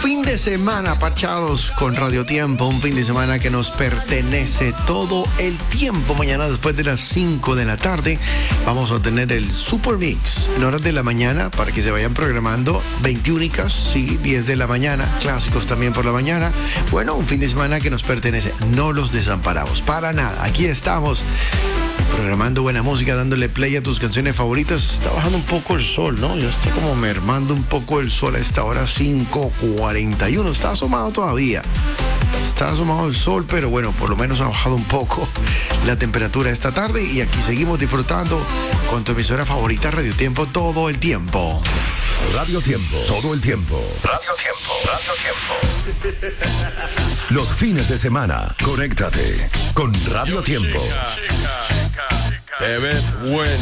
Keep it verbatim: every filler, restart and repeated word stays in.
fin de semana parchados con Radio Tiempo, un fin de semana que nos pertenece todo el tiempo. Mañana después de las cinco de la tarde vamos a tener el Super Mix en horas de la mañana para que se vayan programando. veintiúnicas, sí, diez de la mañana, clásicos también por la mañana. Bueno, un fin de semana que nos pertenece, no los desamparamos, para nada. Aquí estamos programando buena música, dándole play a tus canciones favoritas. Está bajando un poco el sol, ¿no? Ya está como mermando un poco el sol a esta hora, cinco cuarenta y uno. Está asomado todavía. Está asomado el sol, pero bueno, por lo menos ha bajado un poco la temperatura esta tarde y aquí seguimos disfrutando con tu emisora favorita, Radio Tiempo, todo el tiempo. Radio Tiempo, todo el tiempo. Radio Tiempo, Radio Tiempo. Los fines de semana, conéctate con Radio Tiempo. Chica, chica, chica, chica. Te ves bueno.